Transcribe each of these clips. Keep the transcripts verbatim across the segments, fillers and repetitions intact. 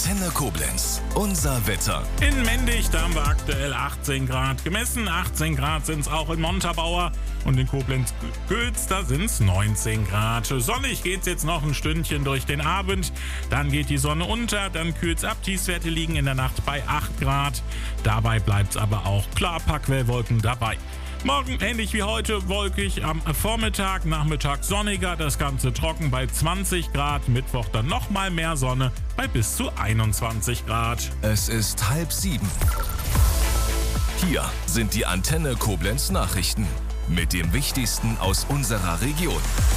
Antenne Koblenz. Unser Wetter. In Mendig, da haben wir aktuell achtzehn Grad gemessen. achtzehn Grad sind es auch in Montabaur. Und in Koblenz-Gülz, da sind es neunzehn Grad. Sonnig geht's jetzt noch ein Stündchen durch den Abend. Dann geht die Sonne unter, dann kühlt's ab. Tiefstwerte liegen in der Nacht bei acht Grad. Dabei bleibt's aber auch klar, paar Quellwolken dabei. Morgen ähnlich wie heute, wolkig am Vormittag, Nachmittag sonniger, das Ganze trocken bei zwanzig Grad, Mittwoch dann nochmal mehr Sonne bei bis zu einundzwanzig Grad. Es ist halb sieben. Hier sind die Antenne Koblenz Nachrichten mit dem Wichtigsten aus unserer Region.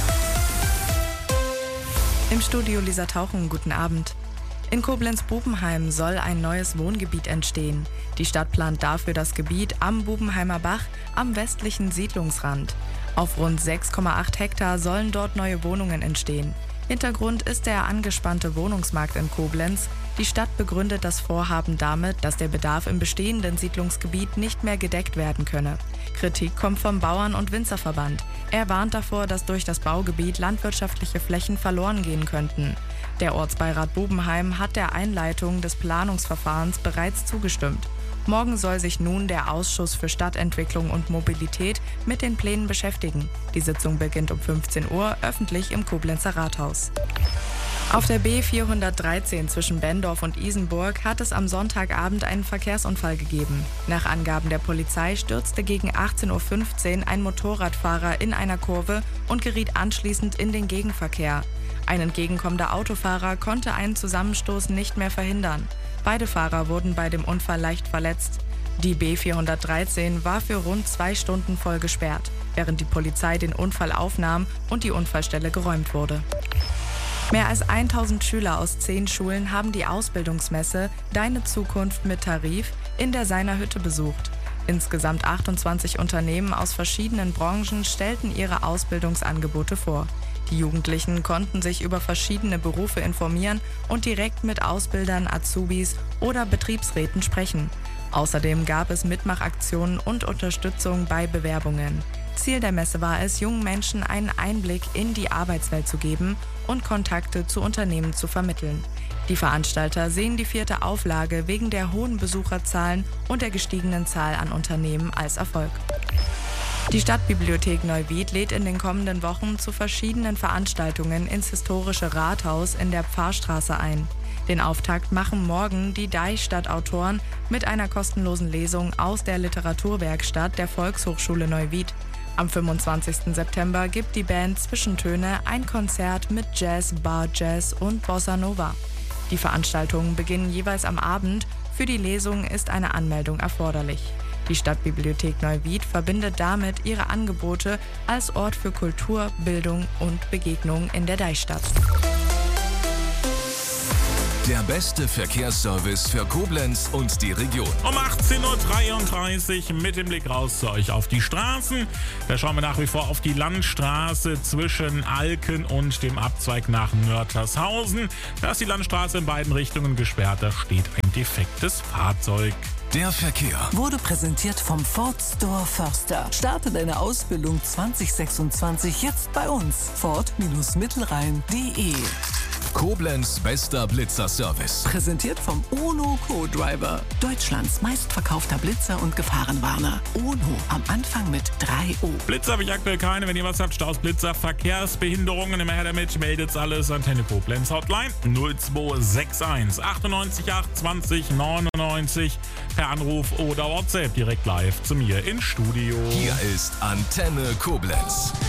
Im Studio Lisa Tauchen, guten Abend. In Koblenz-Bubenheim soll ein neues Wohngebiet entstehen. Die Stadt plant dafür das Gebiet am Bubenheimer Bach am westlichen Siedlungsrand. Auf rund sechs Komma acht Hektar sollen dort neue Wohnungen entstehen. Hintergrund ist der angespannte Wohnungsmarkt in Koblenz. Die Stadt begründet das Vorhaben damit, dass der Bedarf im bestehenden Siedlungsgebiet nicht mehr gedeckt werden könne. Kritik kommt vom Bauern- und Winzerverband. Er warnt davor, dass durch das Baugebiet landwirtschaftliche Flächen verloren gehen könnten. Der Ortsbeirat Bubenheim hat der Einleitung des Planungsverfahrens bereits zugestimmt. Morgen soll sich nun der Ausschuss für Stadtentwicklung und Mobilität mit den Plänen beschäftigen. Die Sitzung beginnt um fünfzehn Uhr, öffentlich im Koblenzer Rathaus. Auf der B vierhundertdreizehn zwischen Bendorf und Isenburg hat es am Sonntagabend einen Verkehrsunfall gegeben. Nach Angaben der Polizei stürzte gegen achtzehn Uhr fünfzehn ein Motorradfahrer in einer Kurve und geriet anschließend in den Gegenverkehr. Ein entgegenkommender Autofahrer konnte einen Zusammenstoß nicht mehr verhindern. Beide Fahrer wurden bei dem Unfall leicht verletzt. Die B vierhundertdreizehn war für rund zwei Stunden voll gesperrt, während die Polizei den Unfall aufnahm und die Unfallstelle geräumt wurde. Mehr als tausend Schüler aus zehn Schulen haben die Ausbildungsmesse Deine Zukunft mit Tarif in der Seiner Hütte besucht. Insgesamt achtundzwanzig Unternehmen aus verschiedenen Branchen stellten ihre Ausbildungsangebote vor. Die Jugendlichen konnten sich über verschiedene Berufe informieren und direkt mit Ausbildern, Azubis oder Betriebsräten sprechen. Außerdem gab es Mitmachaktionen und Unterstützung bei Bewerbungen. Ziel der Messe war es, jungen Menschen einen Einblick in die Arbeitswelt zu geben und Kontakte zu Unternehmen zu vermitteln. Die Veranstalter sehen die vierte Auflage wegen der hohen Besucherzahlen und der gestiegenen Zahl an Unternehmen als Erfolg. Die Stadtbibliothek Neuwied lädt in den kommenden Wochen zu verschiedenen Veranstaltungen ins historische Rathaus in der Pfarrstraße ein. Den Auftakt machen morgen die Deichstadt-Autoren mit einer kostenlosen Lesung aus der Literaturwerkstatt der Volkshochschule Neuwied. Am fünfundzwanzigsten September gibt die Band Zwischentöne ein Konzert mit Jazz, Bar Jazz und Bossa Nova. Die Veranstaltungen beginnen jeweils am Abend. Für die Lesung ist eine Anmeldung erforderlich. Die Stadtbibliothek Neuwied verbindet damit ihre Angebote als Ort für Kultur, Bildung und Begegnung in der Deichstadt. Der beste Verkehrsservice für Koblenz und die Region. Um achtzehn Uhr dreiunddreißig mit dem Blick raus zu euch auf die Straßen. Da schauen wir nach wie vor auf die Landstraße zwischen Alken und dem Abzweig nach Nörtershausen. Da ist die Landstraße in beiden Richtungen gesperrt, da steht ein defektes Fahrzeug. Der Verkehr wurde präsentiert vom Ford Store Förster. Starte deine Ausbildung zwanzig sechsundzwanzig jetzt bei uns. Ford Mittelrhein punkt de. Koblenz bester Blitzerservice. Präsentiert vom Ono Co-Driver. Deutschlands meistverkaufter Blitzer und Gefahrenwarner. Ono am Anfang mit drei O. Blitzer habe ich aktuell keine. Wenn ihr was habt, Staus, Blitzer, Verkehrsbehinderungen, immer her damit, meldet's alles. Antenne Koblenz Hotline null zwei sechs eins achtundneunzig acht zwanzig neunundneunzig. Per Anruf oder WhatsApp direkt live zu mir ins Studio. Hier ist Antenne Koblenz.